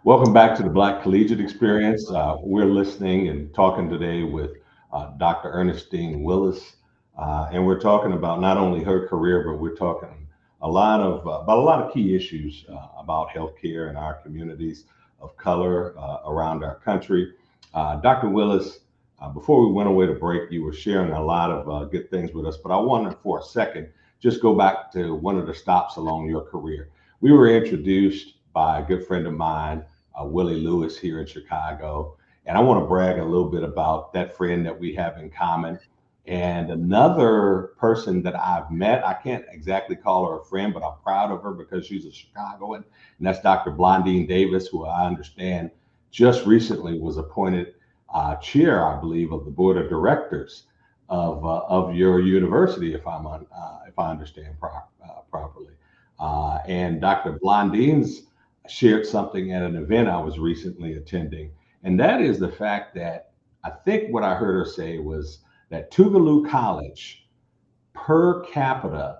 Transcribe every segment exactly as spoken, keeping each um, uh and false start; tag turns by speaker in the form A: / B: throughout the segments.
A: Welcome back to the Black Collegiate Experience. Uh, we're listening and talking today with uh, doctor Ernestine Willis, uh, and we're talking about not only her career, but we're talking a lot of uh, about a lot of key issues uh, about healthcare in our communities of color uh, around our country. Uh, doctor Willis, uh, before we went away to break, you were sharing a lot of uh, good things with us, but I wanted for a second just go back to one of the stops along your career. We were introduced by a good friend of mine, uh, Willie Lewis here in Chicago. And I want to brag a little bit about that friend that we have in common. And another person that I've met, I can't exactly call her a friend, but I'm proud of her because she's a Chicagoan. And that's doctor Blondine Davis, who I understand just recently was appointed uh, chair, I believe, of the board of directors of, uh, of your university, if I'm on, uh, if I understand pro- uh, properly. Uh, and doctor Blondine's shared something at an event I was recently attending, and that is the fact that I think what I heard her say was that Tougaloo College per capita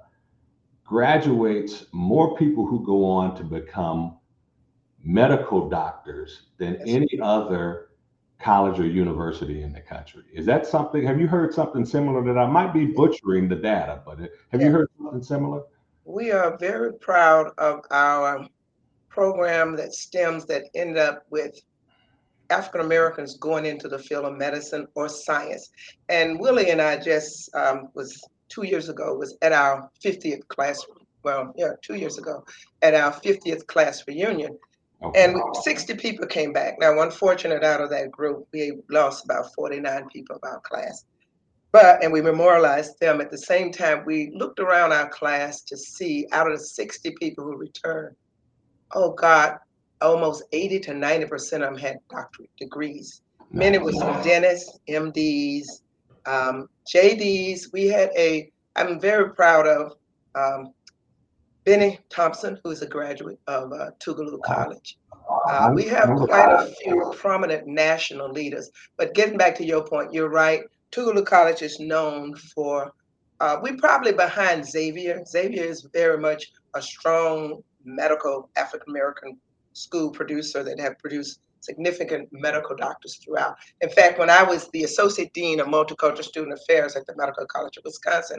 A: graduates more people who go on to become medical doctors than
B: Yes,
A: any other college or university in the country. Is that something? Have you heard something similar that I might be butchering the data, but have you
B: yeah.
A: heard something similar?
B: We are very proud of our program that stems that end up with African Americans going into the field of medicine or science. And Willie and I just um, was two years ago was at our fiftieth class. Well, yeah, two years ago at our fiftieth class reunion,
A: Okay.
B: and sixty people came back. Now, unfortunate out of that group, we lost about forty-nine people of our class. But, and we memorialized them at the same time, we looked around our class to see out of the sixty people who returned, oh God, almost eighty to ninety percent of them had doctorate degrees. Many were
A: Nice.
B: some dentists, M Ds, um, J Ds. We had a, I'm very proud of um, Benny Thompson, who is a graduate of uh, Tougaloo College. Uh,
A: I
B: we have quite a few prominent national leaders. But getting back to your point, you're right. Tougaloo College is known for, uh, we probably behind Xavier. Xavier is very much a strong medical African American school producer that have produced significant medical doctors throughout. In fact, when I was the associate dean of multicultural student affairs at the Medical College of Wisconsin,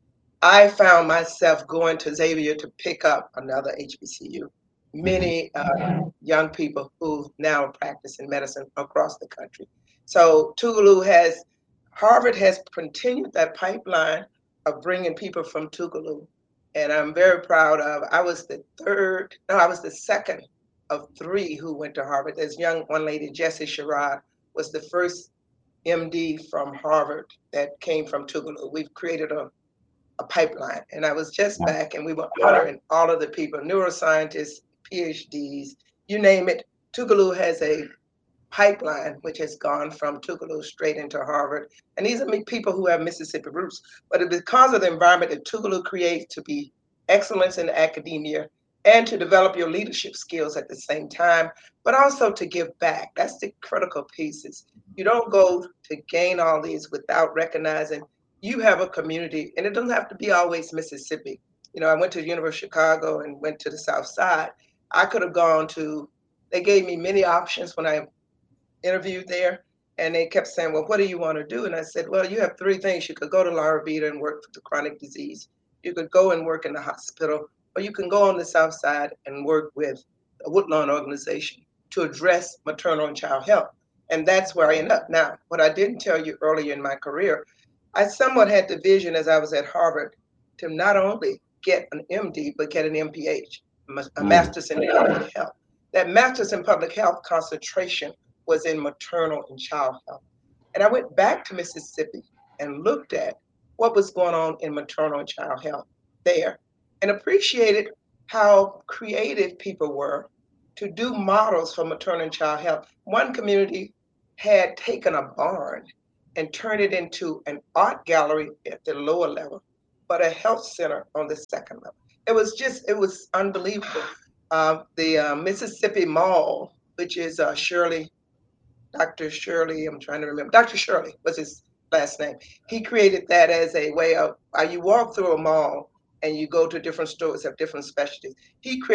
B: I found myself going to Xavier to pick up another H B C U.
A: Mhm.
B: Many uh, young people who now practice in medicine across the country. So Tougaloo has, Harvard has continued that pipeline of bringing people from Tougaloo. And I'm very proud of, I was the third, no, I was the second of three who went to Harvard. There's young, one lady, Jessie Sherrod, was the first M D from Harvard that came from Tougaloo. We've created a a pipeline. And I was just back and we were honoring all of the people, neuroscientists, PhDs, you name it. Tougaloo has a pipeline which has gone from Tougaloo straight into Harvard. And these are people who have Mississippi roots. But because of the environment that Tougaloo creates to be excellence in academia and to develop your leadership skills at the same time, but also to give back. That's the critical pieces. You don't go to gain all these without recognizing you have a community, and it doesn't have to be always Mississippi. You know, I went to the University of Chicago and went to the South Side. I could have gone to, they gave me many options when I interviewed there, and they kept saying, "Well, what do you want to do?" And I said, "Well, you have three things. You could go to La Vida and work for the chronic disease. You could go and work in the hospital, or you can go on the South Side and work with a Woodlawn organization to address maternal and child health." And that's where I end up. Now, what I didn't tell you earlier in my career, I somewhat had the vision as I was at Harvard to not only get an M D, but get an M P H, a
A: Mm.
B: master's in public health. That master's in public health concentration was in maternal and child health. And I went back to Mississippi and looked at what was going on in maternal and child health there and appreciated how creative people were to do models for maternal and child health. One community had taken a barn and turned it into an art gallery at the lower level, but a health center on the second level. It was just, it was unbelievable. Uh, the uh, Mississippi Mall, which is uh, Shirley doctor Shirley, I'm trying to remember, doctor Shirley was his last name. He created that as a way of, uh, you walk through a mall and you go to different stores, have different specialties. He created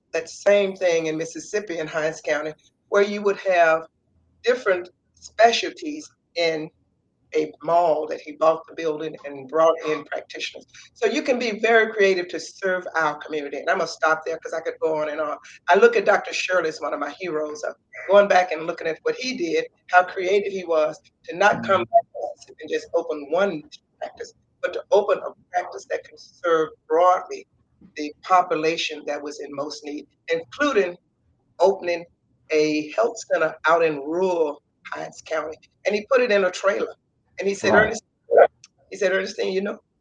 B: that same thing in Mississippi in Hinds County, where you would have different specialties in a mall that he bought the building and brought in practitioners. So you can be very creative to serve our community. And I'm gonna stop there because I could go on and on. I look at Doctor Shirley as one of my heroes. Of going back and looking at what he did, how creative he was to not come back to Mississippi and just open one practice, but to open a practice that can serve broadly the population that was in most need, including opening a health center out in rural Hinds County. And he put it in a trailer. And he said,
A: Right.
B: Ernest, he said, Ernestine, you know,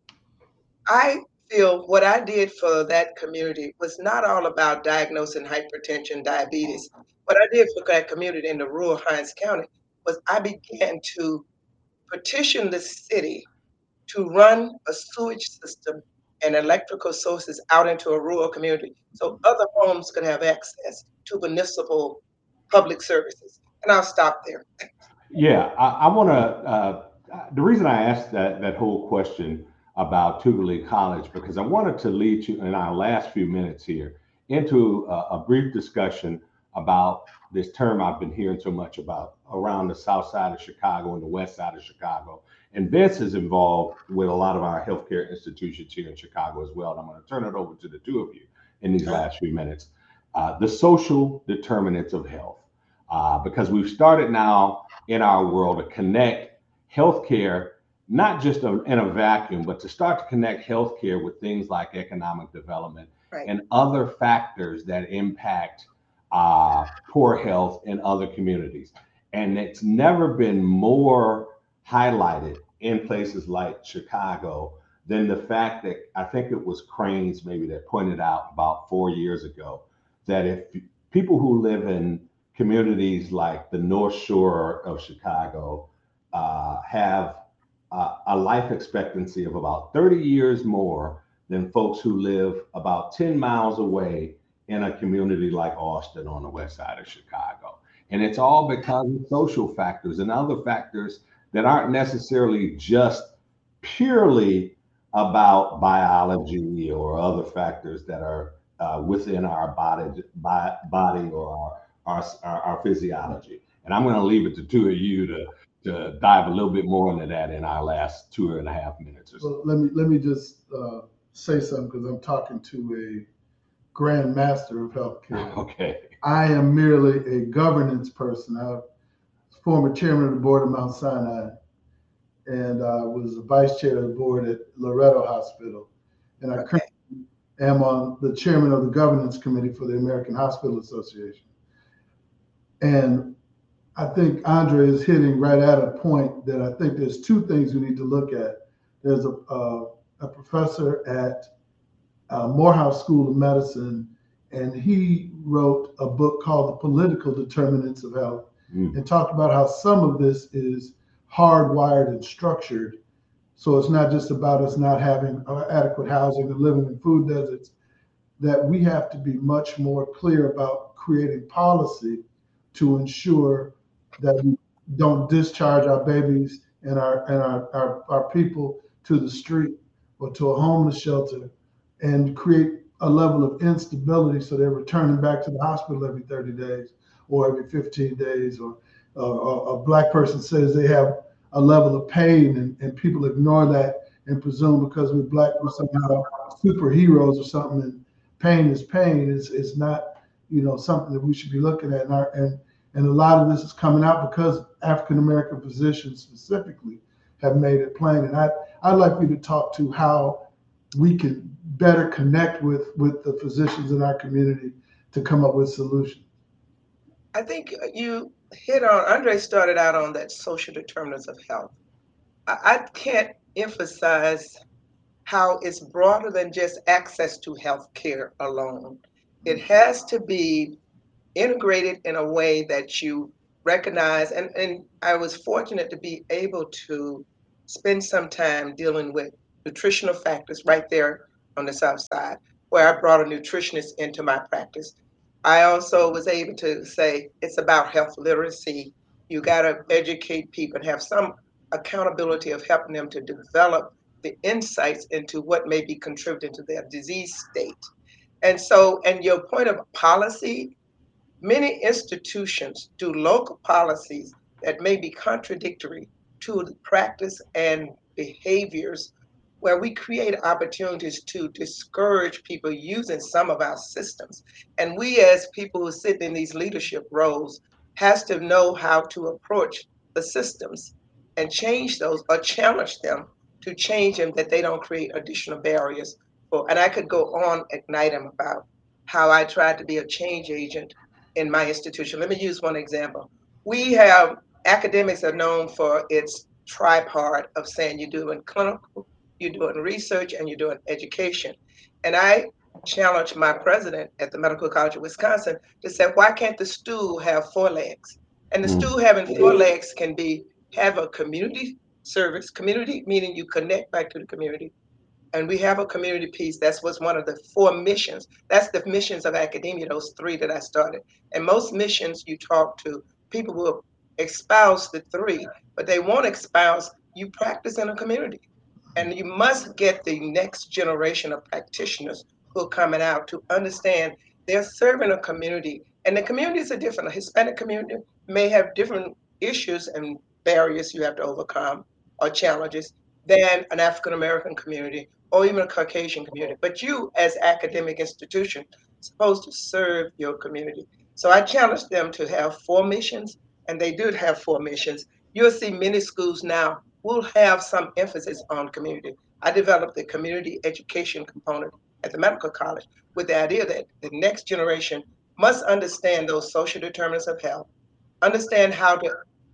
B: I feel what I did for that community was not all about diagnosing hypertension, diabetes. What I did for that community in the rural Hinds County was I began to petition the city to run a sewage system and electrical sources out into a rural community so other homes could have access to municipal public services. And I'll stop there.
A: Yeah, I, I want to. Uh, the reason I asked that that whole question about Tougaloo College because I wanted to lead you in our last few minutes here into a, a brief discussion about this term I've been hearing so much about around the south side of Chicago and the west side of Chicago. And Vince is involved with a lot of our healthcare institutions here in Chicago as well. And I'm going to turn it over to the two of you in these
B: Okay.
A: last few minutes. Uh, the social determinants of health, uh, because we've started now in our world to connect healthcare, not just a, in a vacuum, but to start to connect healthcare with things like economic development
B: Right.
A: and other factors that impact uh, poor health in other communities. And it's never been more highlighted in places like Chicago than the fact that I think it was Cranes maybe that pointed out about four years ago that if people who live in communities like the North Shore of Chicago uh, have uh, a life expectancy of about thirty years more than folks who live about ten miles away in a community like Austin on the west side of Chicago. And it's all because of social factors and other factors that aren't necessarily just purely about biology or other factors that are uh, within our body, body or our, our, our, our physiology. And I'm going to leave it to two of you to, to dive a little bit more into that in our last two and a half minutes or so.
C: Well, let me let me just uh, say something because I'm talking to a grand master of healthcare.
A: Okay.
C: I am merely a governance person. I was former chairman of the board of Mount Sinai, and I was the vice chair of the board at Loretto Hospital, and I
B: Okay.
C: currently am on the chairman of the governance committee for the American Hospital Association. And I think Andre is hitting right at a point that I think there's two things we need to look at. There's a, a, a professor at uh, Morehouse School of Medicine, and he wrote a book called The Political Determinants of Health, mm. and talked about how some of this is hardwired and structured. So it's not just about us not having adequate housing and living in food deserts, that we have to be much more clear about creating policy to ensure that we don't discharge our babies and our and our, our, our people to the street or to a homeless shelter and create a level of instability so they're returning back to the hospital every thirty days or every fifteen days, or uh, a, a black person says they have a level of pain and, and people ignore that and presume because we're black we're somehow superheroes or something, and pain is pain. It's, it's not, you know, something that we should be looking at. And, our, and And a lot of this is coming out because African-American physicians specifically have made it plain. And I, I'd like you to talk to how we can better connect with, with the physicians in our community to come up with solutions.
B: I think you hit on, Andre started out on that social determinants of health. I, I can't emphasize how it's broader than just access to health care alone. It has to be integrated in a way that you recognize, and, and I was fortunate to be able to spend some time dealing with nutritional factors right there on the South Side, where I brought a nutritionist into my practice. I also was able to say it's about health literacy. You got to educate people and have some accountability of helping them to develop the insights into what may be contributing to their disease state. And so, and your point of policy, many institutions do local policies that may be contradictory to the practice and behaviors where we create opportunities to discourage people using some of our systems. And we as people who sit in these leadership roles has to know how to approach the systems and change those or challenge them to change them that they don't create additional barriers for. And I could go on ad nauseam about how I tried to be a change agent in my institution. Let me use one example. We have academics are known for its tripart of saying you're doing clinical, you're doing research, and you're doing education. And I challenged my president at the Medical College of Wisconsin to say, why can't the stool have four legs? And the
A: Mm.
B: stool having four legs can be have a community service, community meaning you connect back to the community. And we have a community piece. That's what's one of the four missions. That's the missions of academia, those three that I started. And most missions you talk to, people will espouse the three, but they won't espouse you practice in a community. And you must get the next generation of practitioners who are coming out to understand they're serving a community. And the communities are different. A Hispanic community may have different issues and barriers you have to overcome or challenges than an African American community or even a Caucasian community. But you, as academic institution, supposed to serve your community. So I challenged them to have four missions, and they did have four missions. You'll see many schools now will have some emphasis on community. I developed the community education component at the medical college with the idea that the next generation must understand those social determinants of health, understand how to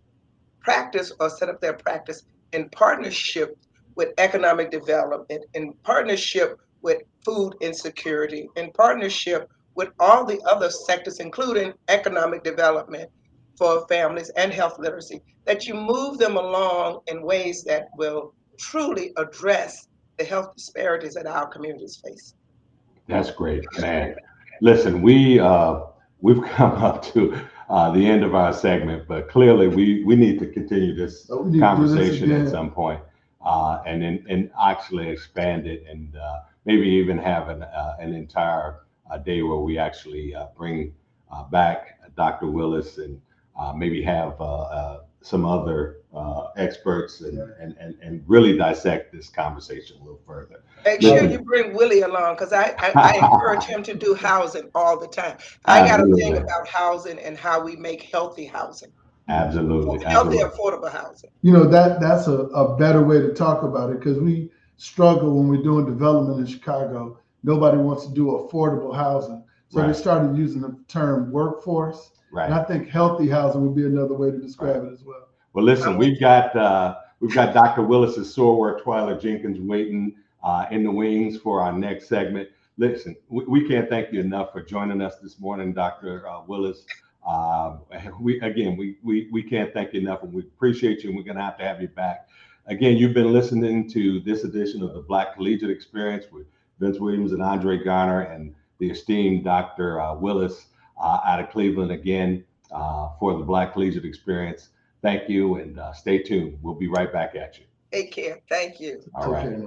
B: practice or set up their practice in partnership with economic development, in partnership with food insecurity, in partnership with all the other sectors, including economic development for families and health literacy, that you move them along in ways that will truly address the health disparities that our communities face.
A: That's great, man. Listen, we uh, we've come up to uh, the end of our segment, but clearly we we need to continue this
C: Oh, we need to do this
A: conversation at
C: again.
A: some point, uh, and then and actually expand it, and uh, maybe even have an uh, an entire uh, day where we actually uh, bring uh, back Doctor Willis and uh, maybe have uh, uh, some other uh, experts and, and and and really dissect this conversation a little further.
B: Make sure
A: Listen,
B: you bring Willie along because I, I, I encourage him to do housing all the time. I got a thing
A: absolutely,
B: about housing and how we make healthy housing,
A: absolutely,
B: healthy,
A: absolutely.
B: affordable housing.
C: You know, that that's a, a better way to talk about it because we struggle when we're doing development in Chicago. Nobody wants to do affordable housing. So
A: Right.
C: they started using the term workforce.
A: Right.
C: And I think healthy housing would be another way to describe it as well.
A: Well, listen,
B: I'm
A: we've got uh, we've got Doctor Willis's soror Twyla Jenkins waiting uh, in the wings for our next segment. Listen, we, we can't thank you enough for joining us this morning, Doctor Uh, Willis. Uh, we again, we we we can't thank you enough, and we appreciate you. And we're going to have to have you back again. You've been listening to this edition of the Black Collegiate Experience with Vince Williams and Andre Garner, and the esteemed Doctor Uh, Willis uh, out of Cleveland again uh, for the Black Collegiate Experience. Thank you, and uh, stay tuned. We'll be right back at you.
B: Take care. Thank you.
A: All right.
C: Okay, man.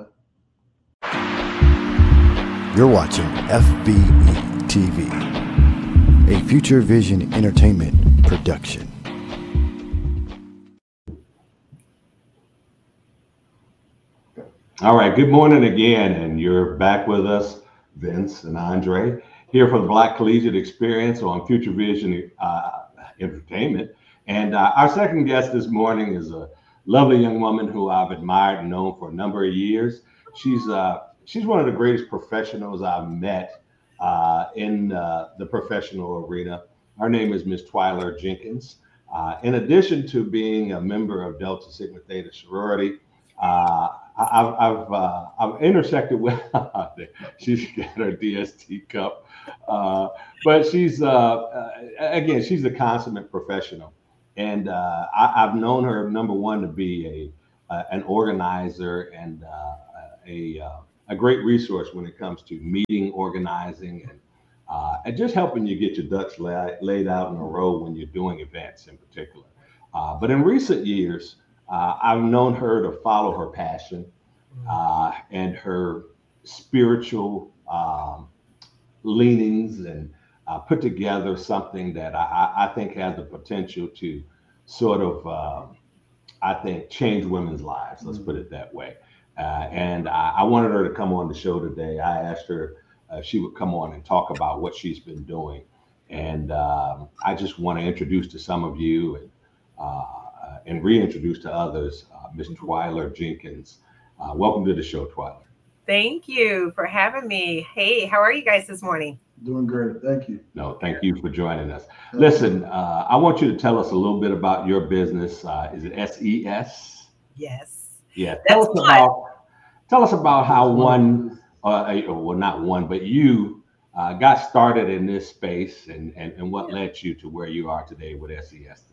D: You're watching F V E T V, a Future Vision Entertainment production.
A: All right. Good morning again, and you're back with us, Vince and Andre, here for the Black Collegiate Experience on Future Vision uh, Entertainment. And uh, our second guest this morning is a lovely young woman who I've admired and known for a number of years. She's uh, she's one of the greatest professionals I've met uh, in uh, the professional arena. Her name is Miss Twyla Jenkins. Uh, in addition to being a member of Delta Sigma Theta sorority, uh, I've I've, uh, I've intersected with she's got her D S T cup, uh, but she's uh, uh, again she's a consummate professional. And uh, I, I've known her, number one, to be a uh, an organizer and uh, a uh, a great resource when it comes to meeting organizing and uh, and just helping you get your ducks la- laid out in a row when you're doing events in particular. Uh, but in recent years, uh, I've known her to follow her passion uh, and her spiritual um, leanings and uh, put together something that I, I think has the potential to sort of, uh, I think, change women's lives. Let's put it that way. Uh, and I, I wanted her to come on the show today. I asked her if she would come on and talk about what she's been doing. And um, I just want to introduce to some of you and, uh, and reintroduce to others uh, Miz Twyla Jenkins. Uh, welcome to the show, Twyla.
E: Thank you for having me. Hey, how are you guys this morning?
C: Doing great. Thank you.
A: No, thank you for joining us. Listen, uh, I want you to tell us a little bit about your business. Uh, is it S E S?
E: Yes.
A: Yeah. Tell
E: That's
A: us
E: fun.
A: about tell us about how one, uh, well, not one, but you uh, got started in this space and, and, and what led you to where you are today with S E S.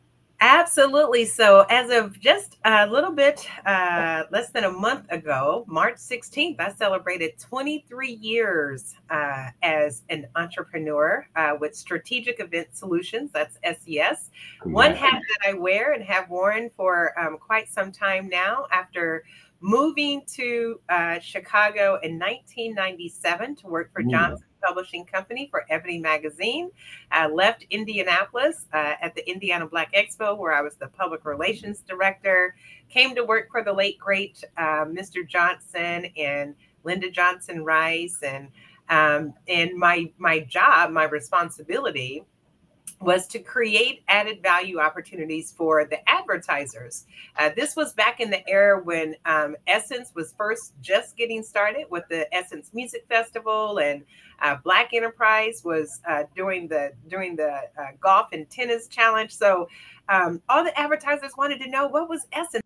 E: Absolutely. So as of just a little bit uh, less than a month ago, March sixteenth, I celebrated twenty-three years uh, as an entrepreneur uh, with Strategic Event Solutions. That's S E S. One hat that I wear and have worn for um, quite some time now after moving to uh, Chicago in nineteen ninety-seven to work for Johnson Publishing Company for Ebony Magazine. I left Indianapolis uh, at the Indiana Black Expo, where I was the public relations director, came to work for the late, great uh, Mister Johnson and Linda Johnson Rice. And um, and my, my job, my responsibility was to create added value opportunities for the advertisers. Uh, this was back in the era when um, Essence was first just getting started with the Essence Music Festival, and uh, Black Enterprise was uh, doing the doing the uh, golf and tennis challenge. So um, all the advertisers wanted to know, what was Essence?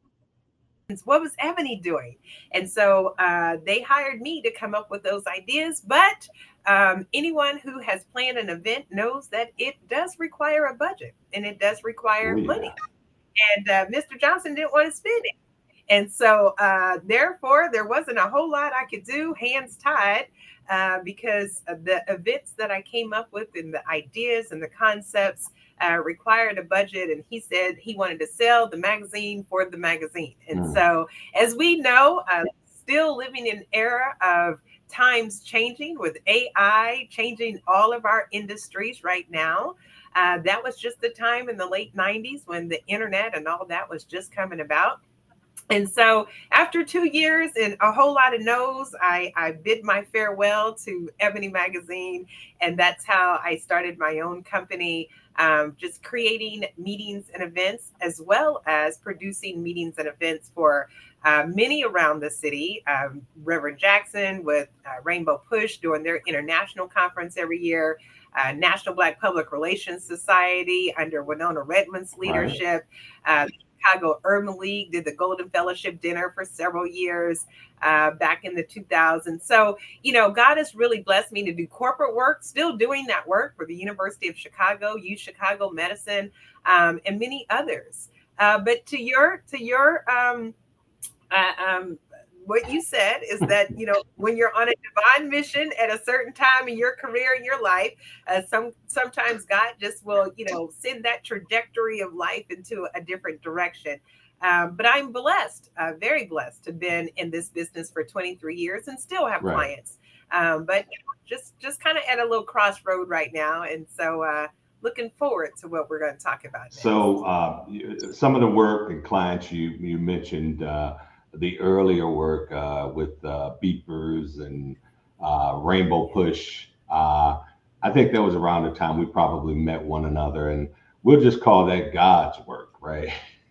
E: What was Ebony doing? And so uh, they hired me to come up with those ideas. But um, anyone who has planned an event knows that it does require a budget and it does require
A: yeah.
E: money. And uh, Mister Johnson didn't want to spend it. And so uh, therefore, there wasn't a whole lot I could do, hands tied, uh, because the events that I came up with and the ideas and the concepts Uh, required a budget, and he said he wanted to sell the magazine for the magazine. And mm. so, as we know, uh, still living in an era of times changing with A I changing all of our industries right now. Uh, that was just the time in the late nineties when the internet and all that was just coming about. And so after two years and a whole lot of no's, I, I bid my farewell to Ebony Magazine. And that's how I started my own company, um, just creating meetings and events, as well as producing meetings and events for uh, many around the city. Um, Reverend Jackson with uh, Rainbow Push doing their international conference every year. Uh, National Black Public Relations Society under Winona Redmond's leadership. Right. Uh, Chicago Urban League did the Golden Fellowship Dinner for several years uh, back in the two thousands. So, you know, God has really blessed me to do corporate work, still doing that work for the University of Chicago, U Chicago Medicine, um, and many others. Uh, but to your, to your, um, uh, um, what you said is that, you know, when you're on a divine mission at a certain time in your career, in your life, uh, some sometimes God just will, you know, send that trajectory of life into a different direction. Um, but I'm blessed, uh, very blessed to have been in this business for twenty-three years and still have right. clients. Um, but just just kind of at a little crossroad right now. And so uh, looking forward to what we're going to talk about next.
A: So uh, some of the work and clients you, you mentioned, uh, the earlier work uh, with uh, Beepers and uh, Rainbow Push. Uh, I think that was around the time we probably met one another, and we'll just call that God's work, right?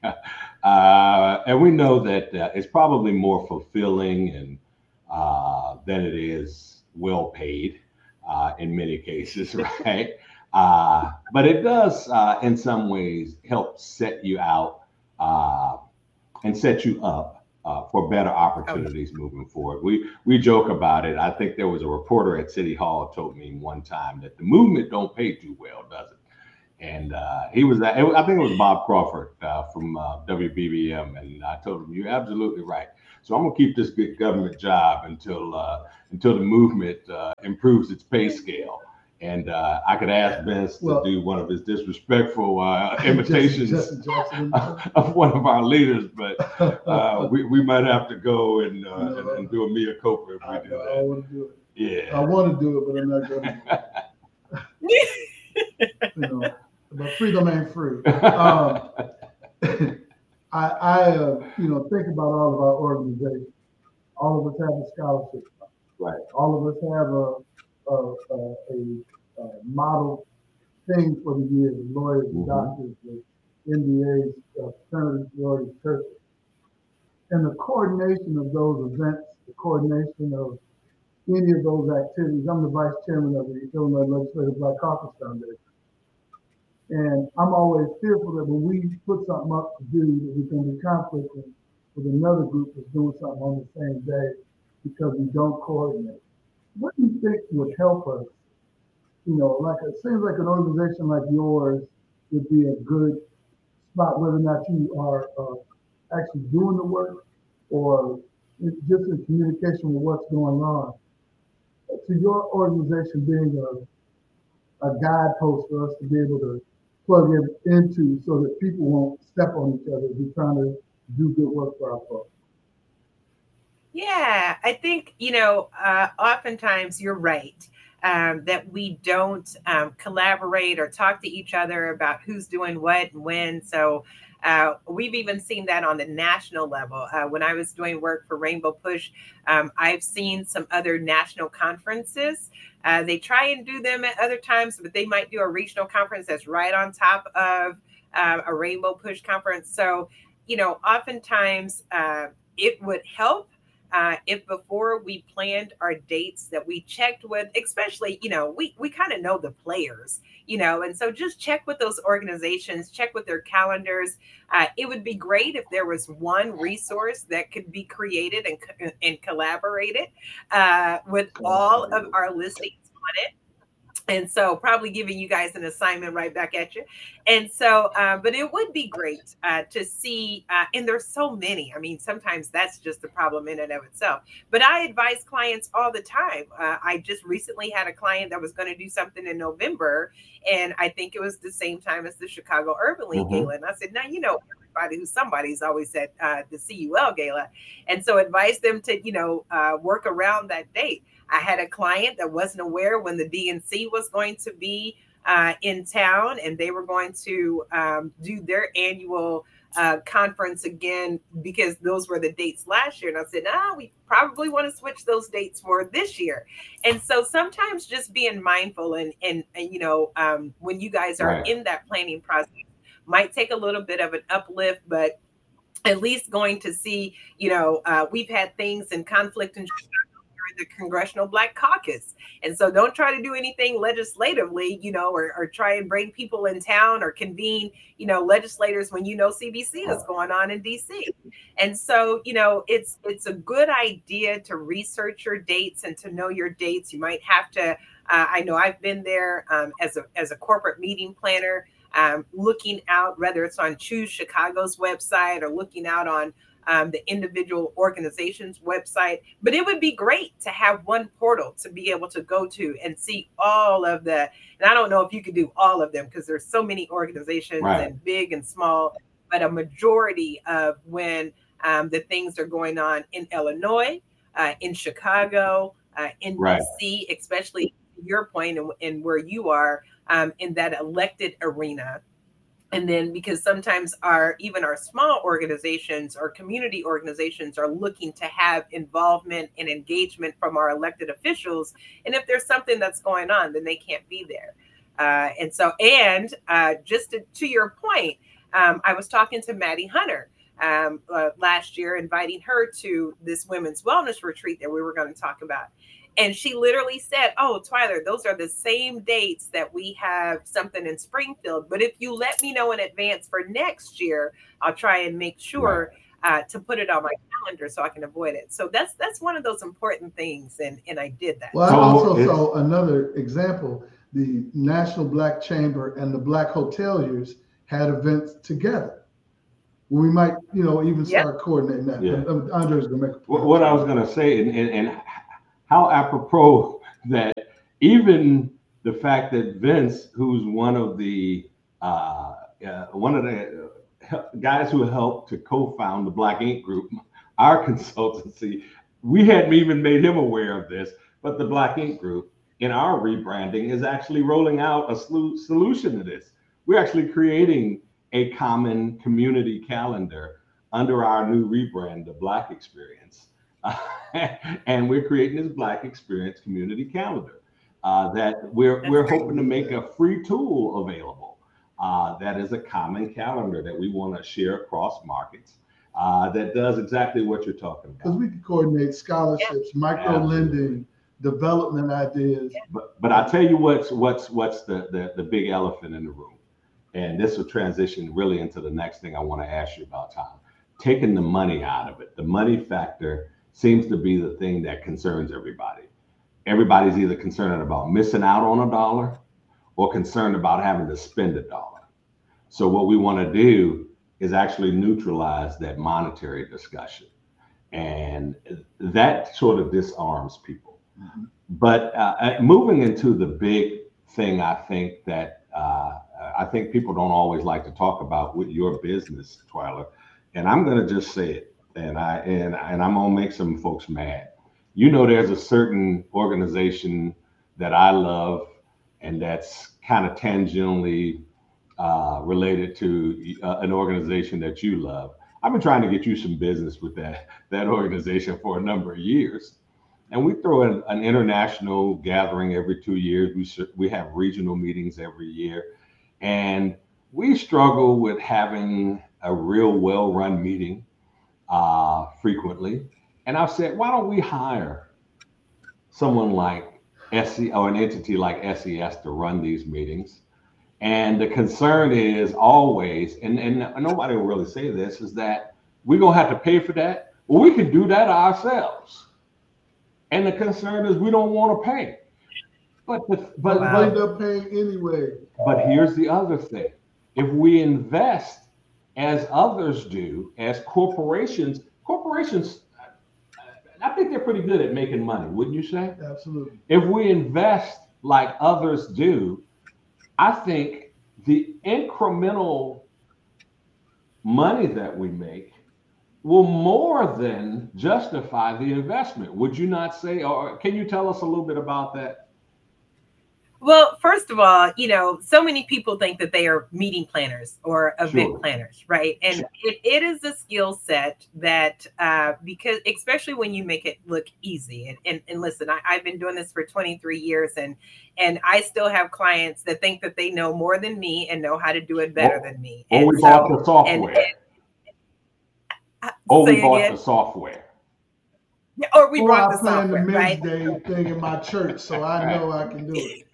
A: uh, and we know that uh, it's probably more fulfilling and uh, than it is well paid uh, in many cases, right? uh, but it does, uh, in some ways, help set you out uh, and set you up Uh, for better opportunities moving forward. We we joke about it. I think there was a reporter at City Hall told me one time that the movement don't pay too well, does it? And uh, he was, I think it was Bob Crawford uh, from uh, W B B M, and I told him, "You're absolutely right. So I'm gonna keep this good government job until uh, until the movement uh, improves its pay scale." And uh, I could ask Vince well, to do one of his disrespectful uh, imitations of one of our leaders, but uh, we, we might have to go and, uh, no, and, and do a mea culpa if we do
C: I,
A: that.
C: I want to do it.
A: Yeah.
C: I want to do it, but I'm not going to. You know, but freedom ain't free. Um, I, I uh, you know, think about all of our organizations. All of us have a scholarship.
A: Right.
C: All of us have a a, a, a, a model thing for the year: the lawyers, the
A: Mhm.
C: doctors, the N B As, uh, senators, lawyers, churches. And the coordination of those events, the coordination of any of those activities. I'm the vice chairman of the Illinois Legislative Black Caucus Foundation. And I'm always fearful that when we put something up to do, that we can be conflicting with another group that's doing something on the same day because we don't coordinate. What do you think would help us? You know, like it seems like an organization like yours would be a good spot, whether or not you are uh, actually doing the work or just in communication with what's going on. To your organization being a, a guidepost for us to be able to plug it into so that people won't step on each other as we're trying to do good work for our folks.
E: Yeah, I think, you know, uh, oftentimes you're right. Um, that we don't um, collaborate or talk to each other about who's doing what and when. So uh, we've even seen that on the national level. Uh, when I was doing work for Rainbow Push, um, I've seen some other national conferences. Uh, they try and do them at other times, but they might do a regional conference that's right on top of uh, a Rainbow Push conference. So, you know, oftentimes uh, it would help Uh, if before we planned our dates that we checked with, especially, you know, we, we kind of know the players, you know, and so just check with those organizations, check with their calendars. Uh, it would be great if there was one resource that could be created and, and collaborated uh, with all of our listings on it. And so probably giving you guys an assignment right back at you. And so, uh, but it would be great uh, to see, uh, and there's so many. I mean, sometimes that's just the problem in and of itself. But I advise clients all the time. Uh, I just recently had a client that was going to do something in November, and I think it was the same time as the Chicago Urban League
A: Mhm.
E: Gala. And I said, now, you know, everybody who's somebody's always at uh, the C U L Gala. And so advise them to, you know, uh, work around that date. I had a client that wasn't aware when the D N C was going to be uh, in town, and they were going to um, do their annual uh, conference again because those were the dates last year. And I said, ah, we probably want to switch those dates for this year. And so sometimes just being mindful and, and, and you know, um, when you guys are
A: Right.
E: in that planning process might take a little bit of an uplift, but at least going to see, you know, uh, we've had things in conflict and the Congressional Black Caucus. And so don't try to do anything legislatively, you know, or, or try and bring people in town or convene, you know, legislators when you know C B C is going on in D C. And so, you know, it's it's a good idea to research your dates and to know your dates. You might have to, uh, I know I've been there um, as a as a corporate meeting planner, um, looking out, whether it's on Choose Chicago's website or looking out on Um, the individual organization's website. But it would be great to have one portal to be able to go to and see all of the, and I don't know if you could do all of them because there's so many organizations
A: Right.
E: and big and small, but a majority of when um, the things are going on in Illinois, uh, in Chicago, uh, in
A: Right.
E: D C, especially your point and, and where you are um, in that elected arena. And then because sometimes our even our small organizations or community organizations are looking to have involvement and engagement from our elected officials. And if there's something that's going on, then they can't be there. Uh, and so, and uh, just to, to your point, um, I was talking to Maddie Hunter um, uh, last year, inviting her to this women's wellness retreat that we were going to talk about. And she literally said, oh, Twyler, those are the same dates that we have something in Springfield. But if you let me know in advance for next year, I'll try and make sure uh, to put it on my calendar so I can avoid it. So that's that's one of those important things. And, and I did that.
C: Well, I
A: So
C: also
A: it's-
C: saw another example. The National Black Chamber and the Black Hoteliers had events together. We might, you know, even
E: Yep.
C: start coordinating that.
A: Yeah.
C: Uh, Andre's gonna make a
A: What,
C: point.
A: what I was going to say, and, and, and how apropos that even the fact that Vince, who's one of the uh, uh, one of the guys who helped to co-found the Black Ink Group, our consultancy, we hadn't even made him aware of this. But the Black Ink Group in our rebranding is actually rolling out a slu- solution to this. We're actually creating a common community calendar under our new rebrand, the Black Experience. Uh, and we're creating this Black Experience community calendar uh, that we're,
E: That's
A: we're
E: great.
A: hoping to make a free tool available. Uh, that is a common calendar that we want to share across markets uh, that does exactly what you're talking
C: Because
A: about.
C: we can coordinate scholarships, micro lending, development ideas.
A: But but I tell you what's what's what's the, the the big elephant in the room, and this will transition really into the next thing I want to ask you about, Tom. Taking the money out of it. The money factor seems to be the thing that concerns everybody. Everybody's either concerned about missing out on a dollar or concerned about having to spend a dollar. So what we want to do is actually neutralize that monetary discussion, and that sort of disarms people. Mm-hmm. But uh, moving into the big thing, I think that uh, I think people don't always like to talk about with your business, Twyla, and I'm going to just say it, and I and and I'm going to make some folks mad. You know, there's a certain organization that I love, and that's kind of tangentially uh, related to uh, an organization that you love. I've been trying to get you some business with that that organization for a number of years. And we throw in an international gathering every two years. We we have regional meetings every year, and we struggle with having a real well-run meeting uh, frequently. And I've said, why don't we hire someone like S E or an entity like S E S to run these meetings? And the concern is always, and, and nobody will really say this, is that we're gonna have to pay for that. Well, we can do that ourselves. And the concern is we don't want to pay. But the, but
C: Wow. They end up paying anyway.
A: But here's the other thing. If we invest as others do, as corporations, corporations, I think they're pretty good at making money, wouldn't you say?
C: Absolutely.
A: If we invest like others do, I think the incremental money that we make will more than justify the investment. Would you not say, or can you tell us a little bit about that?
E: Well, first of all, you know, so many people think that they are meeting planners or event
A: Sure.
E: planners, right? And
A: Sure.
E: it, it is a skill set that, uh, because especially when you make it look easy. And, and, and listen, I, I've been doing this for twenty-three years, and and I still have clients that think that they know more than me and know how to do it better
A: Or,
E: than me.
A: or
E: And
A: we
E: so,
A: bought the software.
E: and, and, uh,
A: or we
E: say
A: bought
E: again?
A: the software.
E: Yeah, or we
C: Or
E: brought
C: I
E: the
C: plan the
E: software,
C: men's
E: right?
C: day thing in my church, so I know I can do it.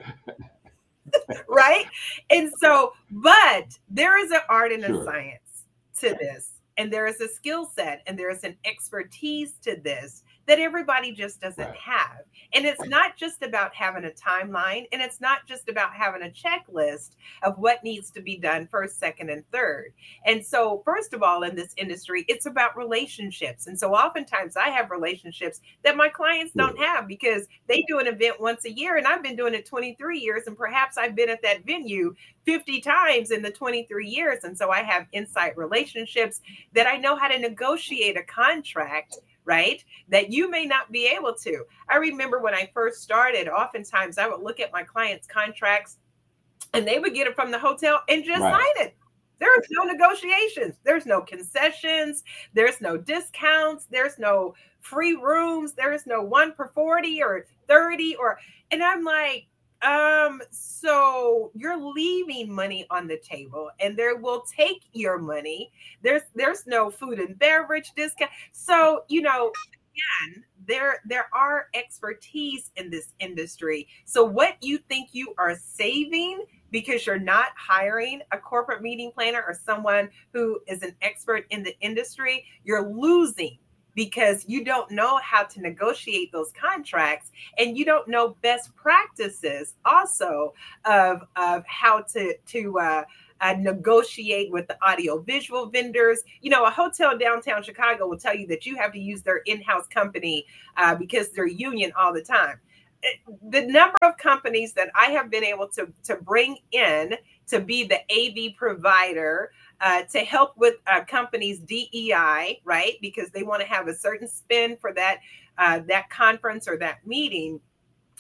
E: Right? And so, but there is an art and
A: Sure.
E: a science to this, and there is a skill set, and there is an expertise to this that everybody just doesn't
A: Right.
E: have. And it's not just about having a timeline, and it's not just about having a checklist of what needs to be done first, second, and third. And so, first of all, in this industry, it's about relationships. And so oftentimes I have relationships that my clients don't
A: Sure.
E: have because they do an event once a year, and I've been doing it twenty-three years, and perhaps I've been at that venue fifty times in the twenty-three years. And so I have insight relationships that I know how to negotiate a contract, right? That you may not be able to. I remember when I first started, oftentimes I would look at my clients' contracts and they would get it from the hotel and just
A: Right.
E: sign it. There's no negotiations. There's no concessions. There's no discounts. There's no free rooms. There's no one for forty or thirty or, and I'm like, um, so you're leaving money on the table and they will take your money. There's, there's no food and beverage discount. So, you know, again, there, there are expertise in this industry. So what you think you are saving because you're not hiring a corporate meeting planner or someone who is an expert in the industry, you're losing because you don't know how to negotiate those contracts and you don't know best practices also of, of how to, to uh, uh, negotiate with the audio visual vendors. You know, a hotel downtown Chicago will tell you that you have to use their in-house company uh, because they're union all the time. The number of companies that I have been able to, to bring in to be the A V provider uh, to help with a company's D E I, right? Because they want to have a certain spend for that uh, that conference or that meeting.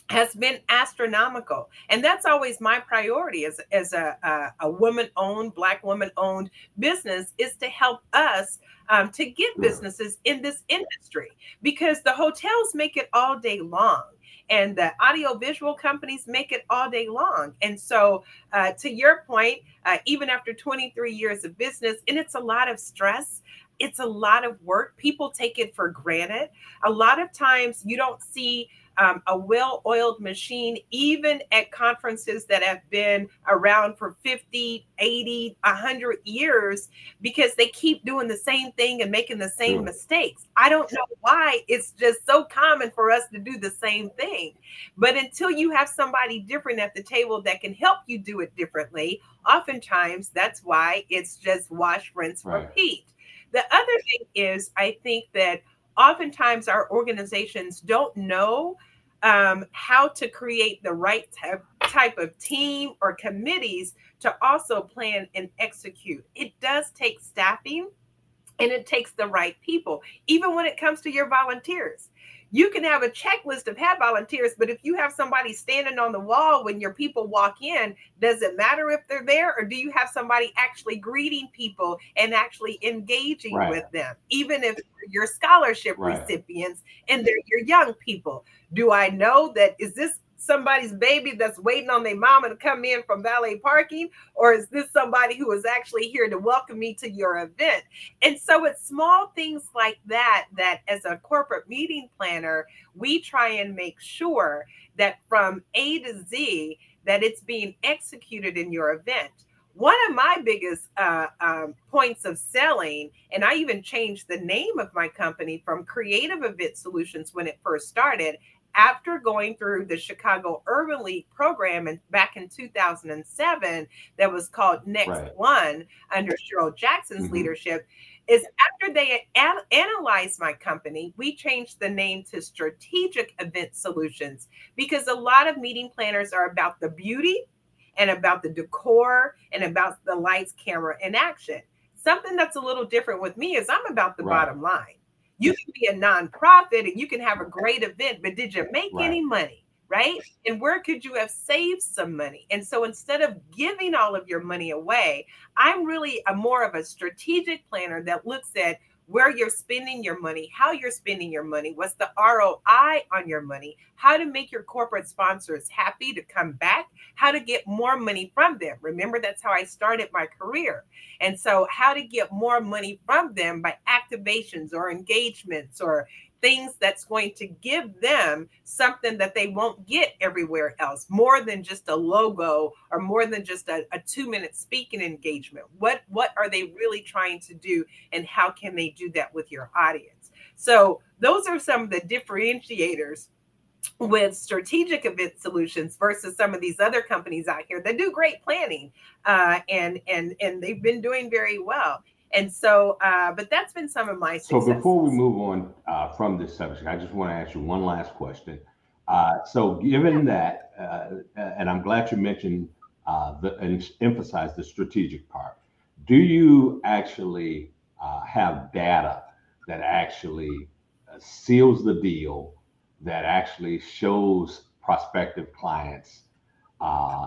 E: has been astronomical. And that's always my priority as, as a, a, a woman-owned, Black woman-owned business, is to help us um, to get businesses in this industry, because the hotels make it all day long. And the audiovisual companies make it all day long. And so uh, to your point, uh, even after twenty-three years of business, and it's a lot of stress, it's a lot of work. People take it for granted. A lot of times you don't see um, a well-oiled machine, even at conferences that have been around for fifty, eighty, one hundred years, because they keep doing the same thing and making the same
A: Sure.
E: mistakes. I don't know why it's just so common for us to do the same thing. But until you have somebody different at the table that can help you do it differently, oftentimes that's why it's just wash, rinse,
A: Right.
E: repeat. The other thing is, I think that oftentimes our organizations don't know um, how to create the right type, type of team or committees to also plan and execute. It does take staffing, and it takes the right people, even when it comes to your volunteers. You can have a checklist of have volunteers, but if you have somebody standing on the wall when your people walk in, does it matter if they're there, or do you have somebody actually greeting people and actually engaging
A: Right.
E: with them, even if you're scholarship
A: Right.
E: recipients and they're your young people? Do I know that, is this somebody's baby that's waiting on their mama to come in from valet parking, or is this somebody who is actually here to welcome me to your event? And so it's small things like that, that as a corporate meeting planner, we try and make sure that from A to Z, that it's being executed in your event. One of my biggest uh, um, points of selling, and I even changed the name of my company from Creative Event Solutions when it first started, after going through the Chicago Urban League program and back in two thousand seven, that was called Next
A: Right.
E: One under Cheryl Jackson's
A: Mhm.
E: leadership, is after they an- analyzed my company, we changed the name to Strategic Event Solutions, because a lot of meeting planners are about the beauty and about the decor and about the lights, camera, and action. Something that's a little different with me is I'm about the
A: Right.
E: bottom line. You can be a nonprofit and you can have a great event, but did you make
A: Right.
E: any money? Right? And where could you have saved some money? And so instead of giving all of your money away, I'm really a more of a strategic planner that looks at where you're spending your money, how you're spending your money, what's the R O I on your money, how to make your corporate sponsors happy to come back, how to get more money from them. Remember, that's how I started my career. And so how to get more money from them by activations or engagements or things that's going to give them something that they won't get everywhere else, more than just a logo or more than just a, a two-minute speaking engagement. What, what are they really trying to do, and how can they do that with your audience? So those are some of the differentiators with Strategic Event Solutions versus some of these other companies out here that do great planning, uh, and and and they've been doing very well. And so, uh, but that's been some of my
A: So
E: successes.
A: before we move on uh, from this subject, I just want to ask you one last question. Uh, so given that, uh, and I'm glad you mentioned uh, the, and emphasized the strategic part, do you actually uh, have data that actually uh, seals the deal, that actually shows prospective clients uh,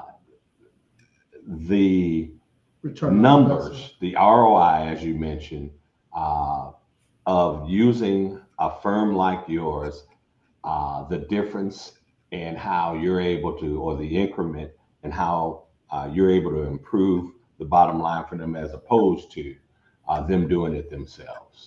A: the
C: Return on
A: numbers,
C: investment.
A: the R O I, as you mentioned, uh, of using a firm like yours, uh, the difference in how you're able to, or the increment and how uh, you're able to improve the bottom line for them, as opposed to uh, them doing it themselves?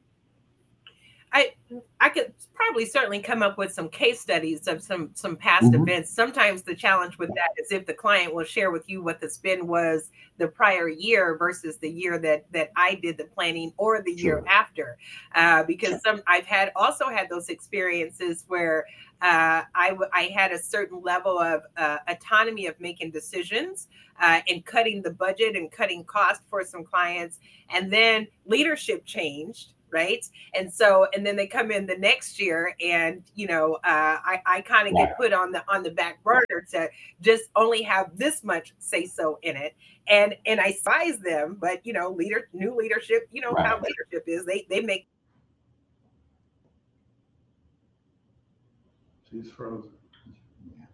E: I I could probably certainly come up with some case studies of some some past
A: Mhm.
E: events. Sometimes the challenge with that is if the client will share with you what the spend was the prior year versus the year that that I did the planning, or the year
A: Sure.
E: after, uh, because some I've had also had those experiences where uh, I w- I had a certain level of uh, autonomy of making decisions uh, and cutting the budget and cutting cost for some clients, and then leadership changed. Right. And so, and then they come in the next year, and, you know, uh, I, I kind of
A: Right.
E: get put on the, on the back burner to just only have this much say so in it. And, and I advise them, but, you know, leader, new leadership, you know,
A: Right.
E: how leadership is, they, they make
C: She's frozen.